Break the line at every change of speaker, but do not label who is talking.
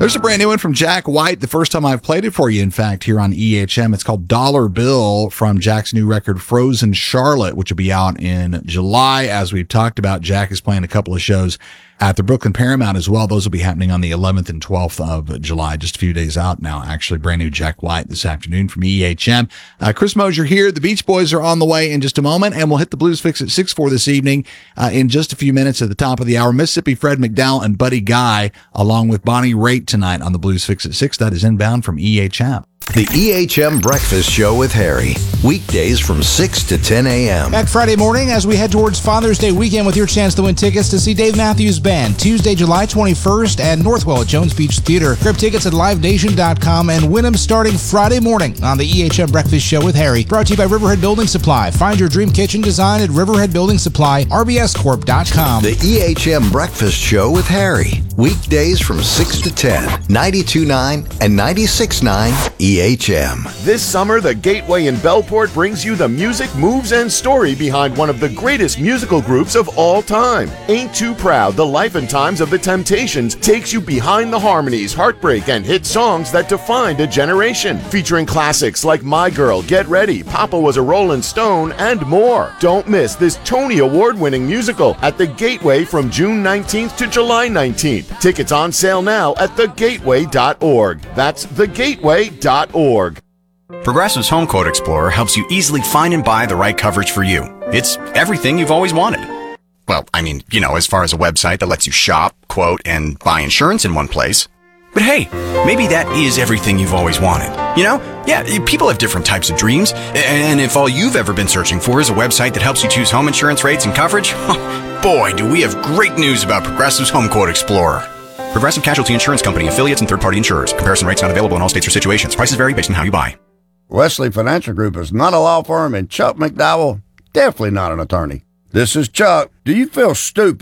There's a brand new one from Jack White. The first time I've played it for you, in fact, here on EHM. It's called Dollar Bill from Jack's new record, Frozen Charlotte, which will be out in July. As we've talked about, Jack is playing a couple of shows at the Brooklyn Paramount as well. Those will be happening on the 11th and 12th of July, just a few days out now. Actually, brand new Jack White this afternoon from EHM. Chris Mosier here. The Beach Boys are on the way in just a moment, and we'll hit the Blues Fix at 6-4 this evening in just a few minutes at the top of the hour. Mississippi Fred McDowell and Buddy Guy, along with Bonnie Raitt tonight on the Blues Fix at 6. That is Inbound from EHM.
The EHM Breakfast Show with Harry. Weekdays from 6 to 10 a.m.
Back Friday morning as we head towards Father's Day weekend with your chance to win tickets to see Dave Matthews Band Tuesday, July 21st at Northwell at Jones Beach Theater. Grab tickets at livenation.com and win them starting Friday morning on the EHM Breakfast Show with Harry. Brought to you by Riverhead Building Supply. Find your dream kitchen design at Riverhead Building Supply, rbscorp.com.
The EHM Breakfast Show with Harry. Weekdays from 6 to 10. 92.9 and 96.9 EHM.
This summer, the Gateway in Bellport brings you the music, moves, and story behind one of the greatest musical groups of all time. Ain't Too Proud, The Life and Times of the Temptations takes you behind the harmonies, heartbreak, and hit songs that defined a generation. Featuring classics like My Girl, Get Ready, Papa Was a Rolling Stone, and more. Don't miss this Tony Award-winning musical at the Gateway from June 19th to July 19th. Tickets on sale now at thegateway.org. That's thegateway.org.
Progressive's Home Quote Explorer helps you easily find and buy the right coverage for you. It's everything you've always wanted. Well, I mean, as far as a website that lets you shop, quote, and buy insurance in one place. But hey, maybe that is everything you've always wanted. Yeah, people have different types of dreams. And if all you've ever been searching for is a website that helps you choose home insurance rates and coverage, boy, do we have great news about Progressive's Home Quote Explorer. Progressive Casualty Insurance Company, affiliates, and third-party insurers. Comparison rates not available in all states or situations. Prices vary based on how you buy.
Wesley Financial Group is not a law firm, and Chuck McDowell, definitely not an attorney. This is Chuck. Do you feel stupid